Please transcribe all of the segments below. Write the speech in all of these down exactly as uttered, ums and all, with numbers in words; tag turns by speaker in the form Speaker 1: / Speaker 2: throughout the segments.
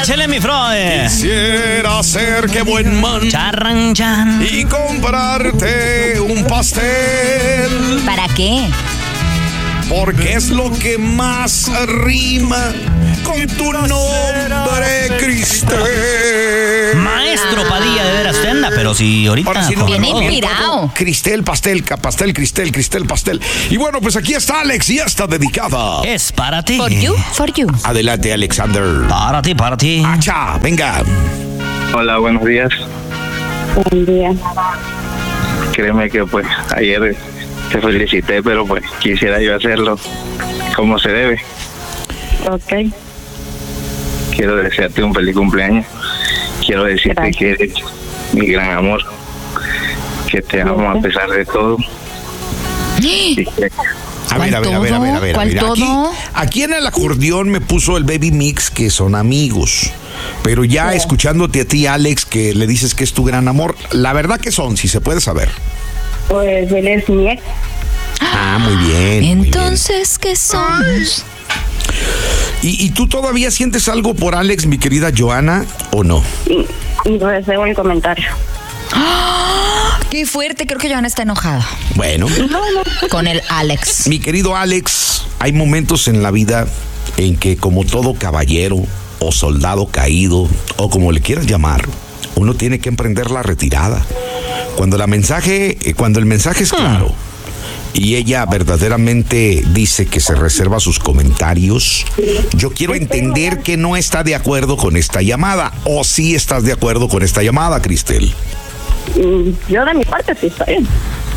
Speaker 1: Échale, mi Freud.
Speaker 2: Quisiera ser que buen man
Speaker 1: Charran, chan.
Speaker 2: y comprarte un pastel.
Speaker 3: ¿Para qué?
Speaker 2: Porque es lo que más rima con tu nombre, Cristel.
Speaker 1: Maestro Padilla, de veras, usted anda, pero si ahorita...
Speaker 2: Ahora sí no,
Speaker 3: Viene
Speaker 2: no, no,
Speaker 3: inspirado.
Speaker 2: Cristel, pastel, ca- pastel, Cristel, Cristel, pastel. Y bueno, pues aquí está Alex y ya está dedicada.
Speaker 1: Es para ti.
Speaker 3: For you, for you.
Speaker 2: Adelante, Alexander.
Speaker 1: Para ti, para ti.
Speaker 2: Acha, venga.
Speaker 4: Hola, buenos días.
Speaker 5: Buen día.
Speaker 4: Créeme que pues ayer te felicité, pero pues quisiera yo hacerlo como se debe.
Speaker 5: Ok.
Speaker 4: Quiero desearte un feliz cumpleaños. Quiero decirte
Speaker 5: Gracias.
Speaker 4: que eres mi gran amor, que te amo a pesar de todo. Y que
Speaker 2: A ver, a ver, a ver, a ver, a ver. a
Speaker 3: ¿Cuál
Speaker 2: ver. Aquí,
Speaker 3: todo?
Speaker 2: aquí en el acordeón me puso el Baby Mix, que son amigos. Pero ya escuchándote a ti, Alex, que le dices que es tu gran amor, la verdad que son, si se puede saber.
Speaker 5: Pues él es mi ex.
Speaker 2: Ah, muy bien. muy bien.
Speaker 3: Entonces, ¿qué somos?
Speaker 2: ¿Y, ¿Y tú todavía sientes algo por Alex, mi querida Joana, o no?
Speaker 5: Y, y deseo el comentario.
Speaker 3: Qué fuerte, creo que Joana está enojada
Speaker 2: Bueno,
Speaker 3: con el Alex.
Speaker 2: mi querido Alex, hay momentos en la vida en que, como todo caballero o soldado caído, o como le quieras llamar, uno tiene que emprender la retirada. Cuando la mensaje, eh, cuando el mensaje es claro y ella verdaderamente dice que se reserva sus comentarios, yo quiero entender que no está de acuerdo con esta llamada, o sí estás de acuerdo con esta llamada, Cristel.
Speaker 5: Y yo de mi parte sí estoy bien.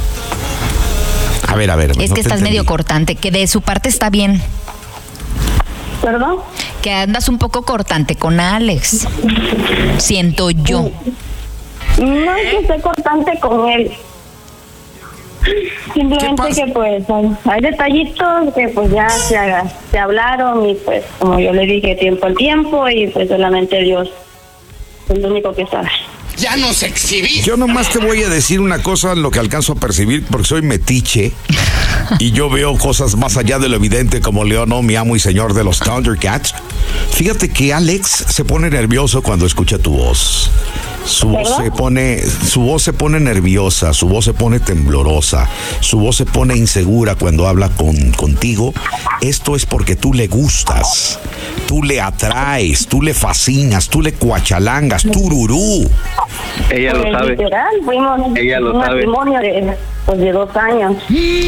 Speaker 2: A ver, a ver.
Speaker 3: Es
Speaker 2: no
Speaker 3: que
Speaker 2: te
Speaker 3: estás
Speaker 2: entendí.
Speaker 3: medio cortante, que de su parte está bien.
Speaker 5: ¿Perdón?
Speaker 3: Que andas un poco cortante con Alex. Siento yo.
Speaker 5: No es que esté cortante con él.
Speaker 2: ¿Qué
Speaker 5: Simplemente
Speaker 2: pasa?
Speaker 5: que pues hay, hay detallitos que pues ya se, haga- se hablaron y pues como yo le dije tiempo al tiempo y pues solamente Dios es lo único que sabe.
Speaker 6: Ya nos exhibí.
Speaker 2: Yo nomás te voy a decir una cosa, lo que alcanzo a percibir, porque soy metiche y yo veo cosas más allá de lo evidente, como León, no, mi amo y señor de los Thundercats. Fíjate que Alex se pone nervioso cuando escucha tu voz. Su voz
Speaker 5: ¿Perdón?
Speaker 2: se pone, su voz se pone nerviosa, su voz se pone temblorosa, su voz se pone insegura cuando habla con, contigo. Esto es porque tú le gustas, tú le atraes, tú le fascinas, tú le cuachalangas, tururú.
Speaker 4: ella
Speaker 5: Pues,
Speaker 4: lo sabe.
Speaker 5: literal, fuimos
Speaker 4: Ella lo
Speaker 5: un
Speaker 4: sabe.
Speaker 5: matrimonio de, pues, de dos años.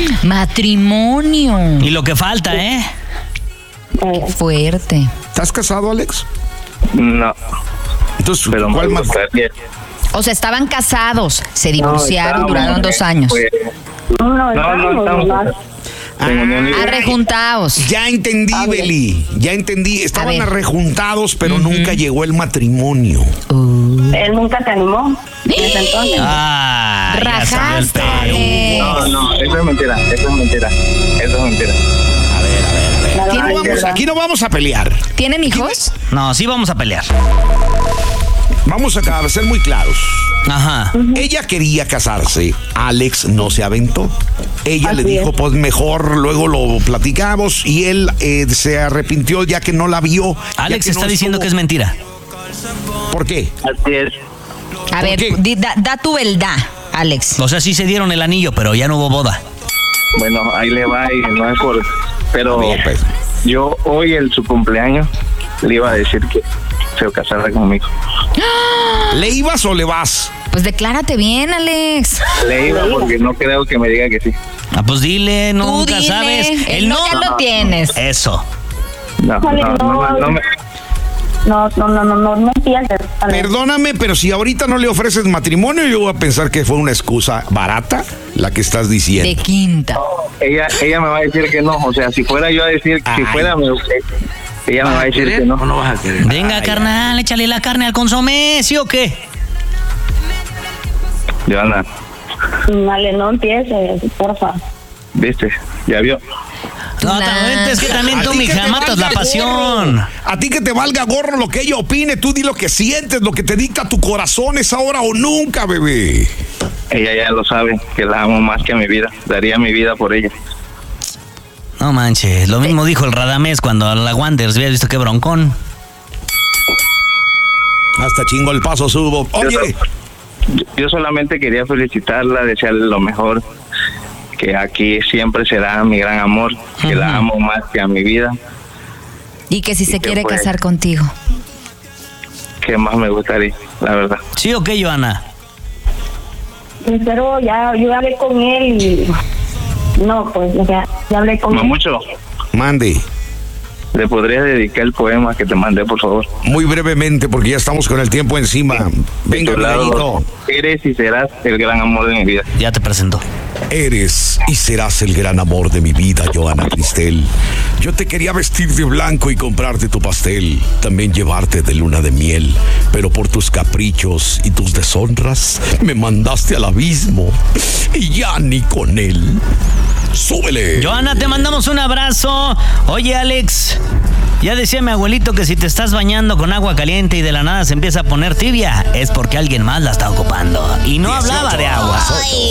Speaker 3: Matrimonio.
Speaker 1: Y lo que falta, ¿eh?
Speaker 5: Eh,
Speaker 3: Fuerte.
Speaker 2: ¿Estás casado, Alex?
Speaker 4: No,
Speaker 2: Entonces,
Speaker 4: pero
Speaker 2: ¿cuál
Speaker 4: me
Speaker 2: más?
Speaker 4: gustaría.
Speaker 3: O sea, estaban casados, se
Speaker 4: No,
Speaker 3: divorciaron,
Speaker 4: estábamos,
Speaker 3: duraron dos años.
Speaker 4: pues,
Speaker 5: no,
Speaker 4: no, no
Speaker 5: estamos
Speaker 4: estamos.
Speaker 5: nomás.
Speaker 4: en unión libre.
Speaker 3: Arrejuntados.
Speaker 2: Ya entendí,
Speaker 5: A ver.
Speaker 2: Beli, ya entendí. Estaban
Speaker 3: ver.
Speaker 2: arrejuntados, pero nunca llegó el matrimonio.
Speaker 5: Él nunca se animó en ese entonces.
Speaker 1: Ah, ya salió el
Speaker 3: Rajaste,
Speaker 1: pelo.
Speaker 3: Alex.
Speaker 4: No, no, eso es mentira, eso es mentira, eso es mentira.
Speaker 2: A ver, a ver, a ver.
Speaker 5: La
Speaker 2: Aquí no
Speaker 5: verdad,
Speaker 2: vamos,
Speaker 5: ¿verdad?
Speaker 2: aquí no vamos a pelear.
Speaker 3: ¿Tienen hijos?
Speaker 1: No, sí vamos a pelear.
Speaker 2: Vamos a ser muy claros.
Speaker 1: Ajá.
Speaker 2: Ella quería casarse, Alex no se aventó. Ella
Speaker 5: Así
Speaker 2: le dijo,
Speaker 5: es.
Speaker 2: pues mejor luego lo platicamos, y él eh, se arrepintió ya que no la vio. ya
Speaker 1: Alex
Speaker 2: que
Speaker 1: está
Speaker 2: no
Speaker 1: diciendo
Speaker 2: estuvo.
Speaker 1: que es mentira.
Speaker 2: ¿Por qué?
Speaker 4: Así es.
Speaker 3: A
Speaker 2: ¿Por
Speaker 3: ver,
Speaker 2: qué?
Speaker 3: di- da, da tu verdad, Alex.
Speaker 1: O sea, sí se dieron el anillo, pero ya no hubo boda.
Speaker 4: Bueno, ahí le va y no es por... Pero
Speaker 2: A ver, pues.
Speaker 4: yo hoy en su cumpleaños le iba a decir que se casara conmigo.
Speaker 2: ¿Le ibas o le vas?
Speaker 3: Pues declárate bien, Alex.
Speaker 4: Le iba porque no creo que me diga que sí.
Speaker 1: Ah, pues dile,
Speaker 3: Tú
Speaker 1: nunca
Speaker 3: dile.
Speaker 1: sabes.
Speaker 3: El no ya lo tienes.
Speaker 1: Eso.
Speaker 4: No,
Speaker 5: Vale,
Speaker 4: no, no,
Speaker 5: no.
Speaker 4: no me...
Speaker 5: No, no, no, no, no, no empieces. Alex.
Speaker 2: Perdóname, pero si ahorita no le ofreces matrimonio, yo voy a pensar que fue una excusa barata la que estás diciendo.
Speaker 3: De quinta.
Speaker 4: Ella, ella me va a decir que no. O sea, si fuera yo a decir, si
Speaker 2: Ay.
Speaker 4: fuera... Me, ella me va a decir que no.
Speaker 6: No vas a querer.
Speaker 1: Venga, carnal, échale la carne al consomé, ¿sí o qué?
Speaker 4: Joana,
Speaker 5: Vale, no empieces, porfa.
Speaker 4: ¿viste? ¿Ya vio?
Speaker 1: No,
Speaker 3: Nah.
Speaker 1: también, es que también
Speaker 2: A
Speaker 1: tú,
Speaker 2: ti
Speaker 1: mi
Speaker 2: que te
Speaker 1: matas la
Speaker 2: valga
Speaker 1: pasión.
Speaker 2: gorro. A ti que te valga gorro lo que ella opine, tú di lo que sientes, lo que te dicta tu corazón, es ahora o nunca, bebé.
Speaker 4: Ella ya lo sabe, que la amo más que a mi vida. Daría mi vida por ella.
Speaker 1: No manches, lo mismo dijo el Radamés cuando a la Wanderers había visto que broncón.
Speaker 2: Hasta chingo el paso subo. Oye.
Speaker 4: Yo, yo solamente quería felicitarla, desearle lo mejor, que aquí siempre será mi gran amor, que uh-huh. la amo más que a mi vida.
Speaker 3: Y que si y se que quiere pues, casar contigo.
Speaker 4: Que más me gustaría, la verdad.
Speaker 1: ¿Sí o qué, Johanna?
Speaker 5: Pero ya yo hablé con él y no, pues, o sea, ya hablé con
Speaker 4: él. Mucho.
Speaker 2: Mande.
Speaker 4: ¿Le podrías dedicar el poema que te mandé, por favor?
Speaker 2: Muy brevemente, porque ya estamos con el tiempo encima. Venga, Benito.
Speaker 4: Eres y serás el gran amor de mi vida.
Speaker 1: Ya te presento.
Speaker 2: Eres y serás el gran amor de mi vida, Johanna Cristel. Yo te quería vestir de blanco y comprarte tu pastel, también llevarte de luna de miel, pero por tus caprichos y tus deshonras me mandaste al abismo y ya ni con él. ¡Súbele!
Speaker 1: Johanna, te mandamos un abrazo. Oye, Alex, ya decía mi abuelito que si te estás bañando con agua caliente y de la nada se empieza a poner tibia, es porque alguien más la está ocupando. Y no hablaba de agua.